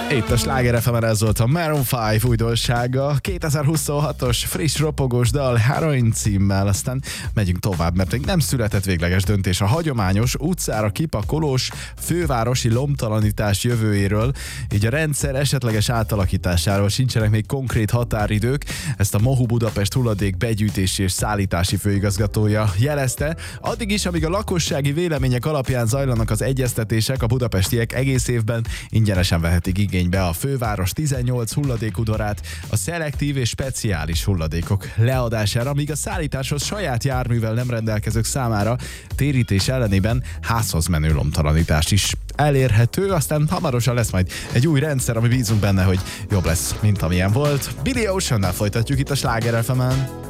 Itt a Sláger FM-en ez volt a Maroon 5 újdonsága, 2026-os friss ropogós dal Heroin címmel, aztán megyünk tovább, mert még nem született végleges döntés a hagyományos utcára kipakolós fővárosi lomtalanítás jövőjéről, így a rendszer esetleges átalakításáról sincsenek még konkrét határidők, ezt a MOHU Budapest hulladék begyűjtési és szállítási főigazgatója jelezte. Addig is, amíg a lakossági vélemények alapján zajlanak az egyeztetések, a budapestiek egész évben ingyenesen vehetik igénybe a főváros 18 hulladékudvarát a szelektív és speciális hulladékok leadására, míg a szállításhoz saját járművel nem rendelkezők számára térítés ellenében házhoz menő lomtalanítás is elérhető, aztán hamarosan lesz majd egy új rendszer, ami bízunk benne, hogy jobb lesz, mint amilyen volt. Billy Oceannel folytatjuk itt a Sláger FM-en.